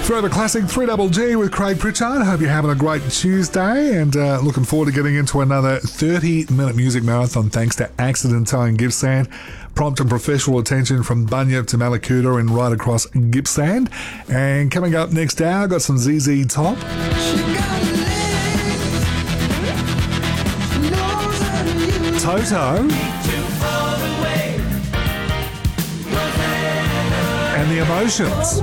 Forever Classic 3GG with Craig Pritchard. Hope you're having a great Tuesday and looking forward to getting into another 30-minute music marathon thanks to Accident Towing Gippsland. Prompt and professional attention from Bunyip to Malakuta and right across Gippsland. And coming up next hour, got some ZZ Top. Toto. And the Emotions.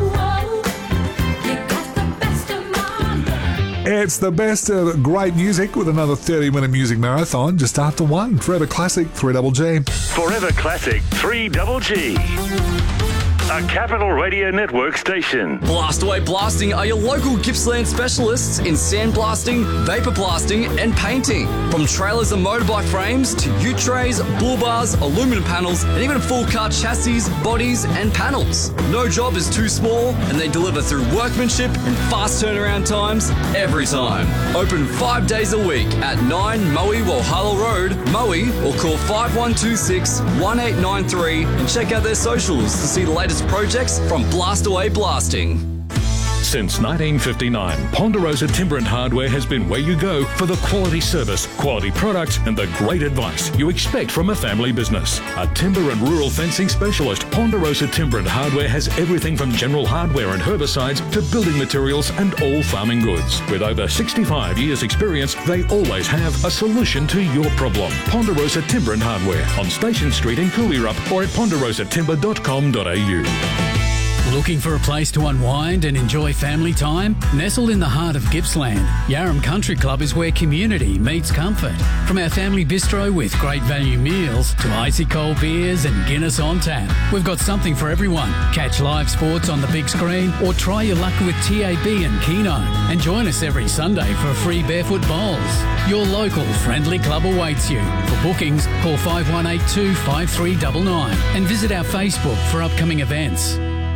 It's the best of great music with another 30-minute music marathon just after 1. Forever Classic 3GG. Forever Classic 3GG. A Capital Radio Network station. Blastaway Blasting are your local Gippsland specialists in sandblasting, vapor blasting and painting. From trailers and motorbike frames to ute trays, bull bars, aluminum panels and even full car chassis, bodies and panels. No job is too small and they deliver through workmanship and fast turnaround times every time. Open 5 days a week at 9 Maui Walhalla Road, Maui, or call 5126 1893 and check out their socials to see the latest projects from Blastaway Blasting. Since 1959, Ponderosa Timber and Hardware has been where you go for the quality service, quality products and the great advice you expect from a family business. A timber and rural fencing specialist, Ponderosa Timber and Hardware has everything from general hardware and herbicides to building materials and all farming goods. With over 65 years experience, they always have a solution to your problem. Ponderosa Timber and Hardware on Station Street in Cooleyrup or at ponderosatimber.com.au. Looking for a place to unwind and enjoy family time? Nestled in the heart of Gippsland, Yarram Country Club is where community meets comfort. From our family bistro with great value meals to icy cold beers and Guinness on tap, we've got something for everyone. Catch live sports on the big screen or try your luck with TAB and Keno. And join us every Sunday for free barefoot bowls. Your local friendly club awaits you. For bookings, call 5182 5399 and visit our Facebook for upcoming events.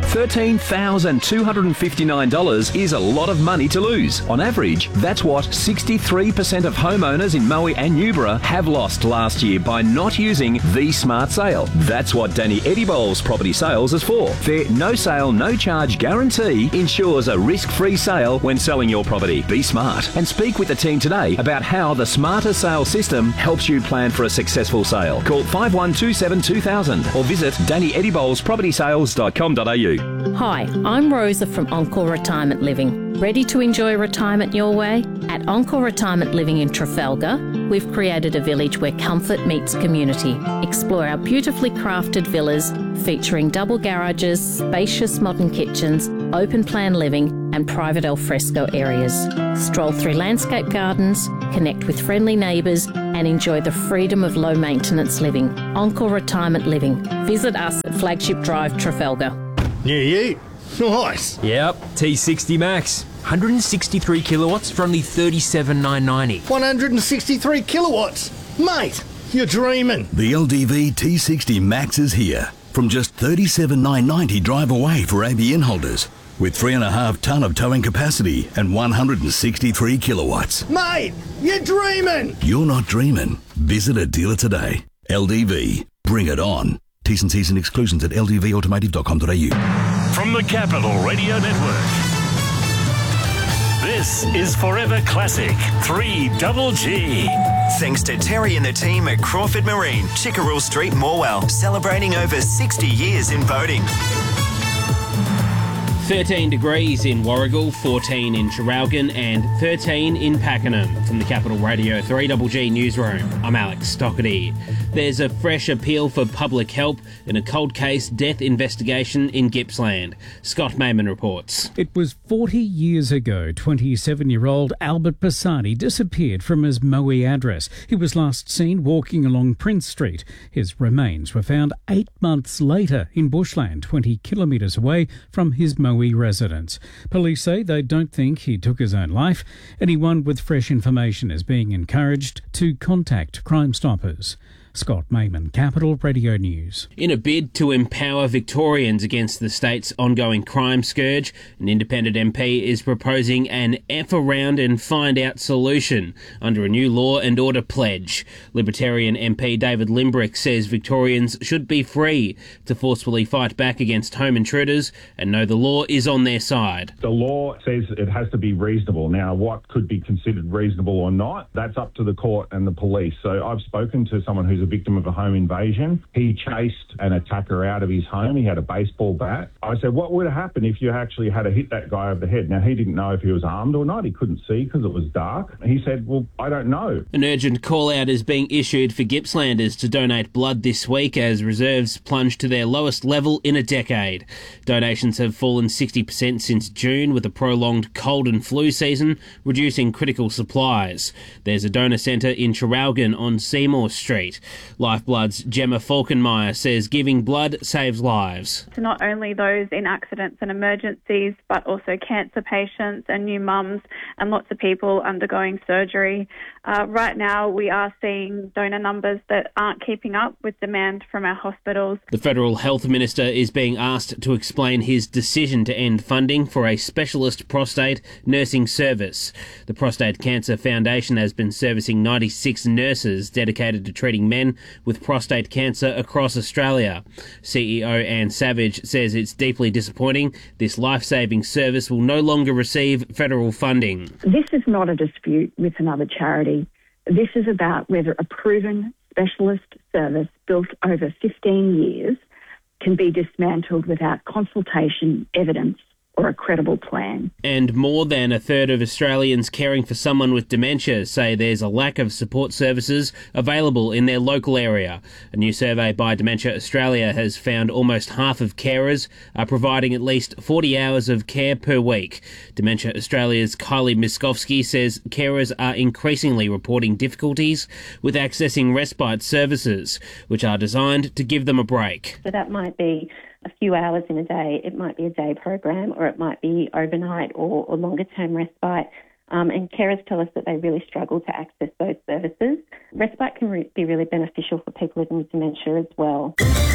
$13,259 is a lot of money to lose. On average, that's what 63% of homeowners in Maui and Newborough have lost last year by not using the Smart Sale. That's what Danny Edibol's Property Sales is for. Their no sale, no charge guarantee ensures a risk-free sale when selling your property. Be smart and speak with the team today about how the Smarter Sale system helps you plan for a successful sale. Call 5127 2000 or visit DannyEdibolsPropertySales.com.au. Hi, I'm Rosa from Encore Retirement Living. Ready to enjoy retirement your way? At Encore Retirement Living in Trafalgar, we've created a village where comfort meets community. Explore our beautifully crafted villas featuring double garages, spacious modern kitchens, open plan living and private alfresco areas. Stroll through landscape gardens, connect with friendly neighbours and enjoy the freedom of low maintenance living. Encore Retirement Living. Visit us at Flagship Drive, Trafalgar. Yeah. Nice. Yep, T60 Max. 163 kilowatts for only $37,990. 163 kilowatts? Mate, you're dreaming. The LDV T60 Max is here. From just $37,990 drive away for ABN holders. With 3.5 tonne of towing capacity and 163 kilowatts. Mate, you're dreaming. You're not dreaming. Visit a dealer today. LDV. Bring it on. T's and C's and exclusions at ldvautomotive.com.au. From the Capital Radio Network, this is Forever Classic 3GG. Thanks to Terry and the team at Crawford Marine, Chickerell Street, Morwell, celebrating over 60 years in boating. 13 degrees in Warragul, 14 in Traralgon and 13 in Pakenham. From the Capital Radio 3GG Newsroom, I'm Alex Stockerty. There's a fresh appeal for public help in a cold case death investigation in Gippsland. Scott Mayman reports. It was 40 years ago, 27-year-old Albert Pisani disappeared from his Maui address. He was last seen walking along Prince Street. His remains were found 8 months later in bushland, 20 kilometres away from his Maui residence. Police say they don't think he took his own life. Anyone with fresh information is being encouraged to contact Crime Stoppers. Scott Mayman, Capital Radio News. In a bid to empower Victorians against the state's ongoing crime scourge, an independent MP is proposing an F around and find out solution under a new law and order pledge. Libertarian MP David Limbrick says Victorians should be free to forcefully fight back against home intruders and know the law is on their side. The law says it has to be reasonable. Now, what could be considered reasonable or not, that's up to the court and the police. So I've spoken to someone who's a victim of a home invasion. He chased an attacker out of his home. He had a baseball bat. I said, what would have happened if you actually had to hit that guy over the head? Now, he didn't know if he was armed or not. He couldn't see because it was dark. He said, well, I don't know. An urgent call-out is being issued for Gippslanders to donate blood this week as reserves plunge to their lowest level in a decade. Donations have fallen 60% since June with a prolonged cold and flu season, reducing critical supplies. There's a donor centre in Traralgon on Seymour Street. Lifeblood's Gemma Falkenmeyer says giving blood saves lives. To not only those in accidents and emergencies, but also cancer patients and new mums and lots of people undergoing surgery. Right now, we are seeing donor numbers that aren't keeping up with demand from our hospitals. The Federal Health Minister is being asked to explain his decision to end funding for a specialist prostate nursing service. The Prostate Cancer Foundation has been servicing 96 nurses dedicated to treating men with prostate cancer across Australia. CEO Anne Savage says it's deeply disappointing this life-saving service will no longer receive federal funding. This is not a dispute with another charity. This is about whether a proven specialist service built over 15 years can be dismantled without consultation, evidence, or a credible plan. And more than a third of Australians caring for someone with dementia say there's a lack of support services available in their local area. A new survey by Dementia Australia has found almost half of carers are providing at least 40 hours of care per week. Dementia Australia's Kylie Miskovsky says carers are increasingly reporting difficulties with accessing respite services, which are designed to give them a break. So that might be a few hours in a day, it might be a day program, or it might be overnight or longer term respite. And carers tell us that they really struggle to access those services. Respite can be really beneficial for people living with dementia as well.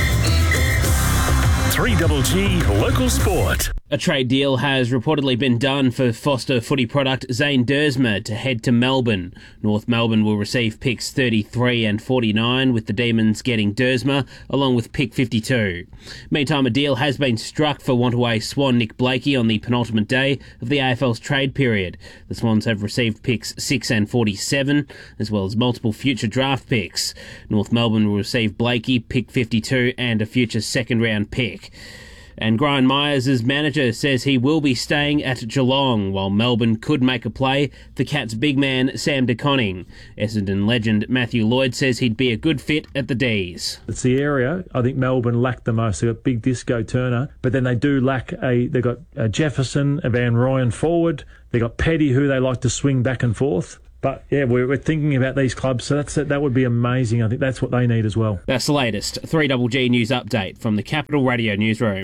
3GG Local Sport. A trade deal has reportedly been done for Foster footy product Zane Dersma to head to Melbourne. North Melbourne will receive picks 33 and 49, with the Demons getting Dersma along with pick 52. Meantime, a deal has been struck for Wantaway Swan Nick Blakey on the penultimate day of the AFL's trade period. The Swans have received picks 6 and 47, as well as multiple future draft picks. North Melbourne will receive Blakey, pick 52 and a future second-round pick. And Brian Myers' manager says he will be staying at Geelong, while Melbourne could make a play for Cats big man Sam De Koning. Essendon legend Matthew Lloyd says he'd be a good fit at the D's. It's the area I think Melbourne lack the most. They've got big Disco Turner, but then they do lack they've got Jefferson, Van Ryan forward. They've got Petty, who they like to swing back and forth. But yeah, we're thinking about these clubs, so that would be amazing. I think that's what they need as well. That's the latest 3GG news update from the Capital Radio newsroom.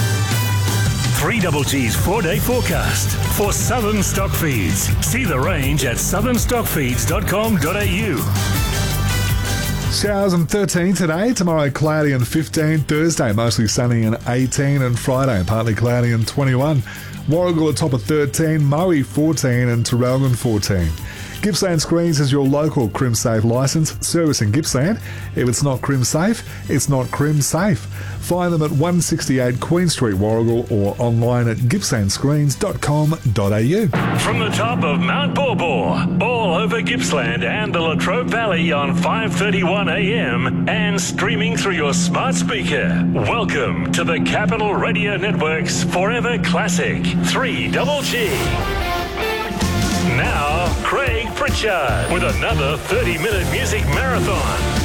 3GG's 4-day forecast for Southern Stock Feeds. See the range at southernstockfeeds.com.au. Showers and 13 today, tomorrow cloudy and 15, Thursday mostly sunny and 18, and Friday partly cloudy and 21. Warragul atop of 13, Murray 14 and Traralgon 14. Gippsland Screens is your local CrimSafe licence, service in Gippsland. If it's not CrimSafe, it's not CrimSafe. Find them at 168 Queen Street, Warragul, or online at gippslandscreens.com.au. From the top of Mount Borbor, all over Gippsland and the Latrobe Valley on 5:31 a.m. and streaming through your smart speaker. Welcome to the Capital Radio Network's Forever Classic 3GG. Now, Craig Pritchard with another 30-minute music marathon.